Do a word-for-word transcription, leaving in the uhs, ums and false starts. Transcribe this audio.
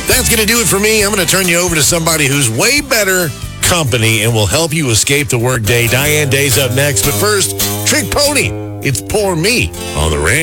That's going to do it for me. I'm going to turn you over to somebody who's way better company and will help you escape the workday. Diane Day's up next. But first, Trick Pony. It's Poor Me on the radio.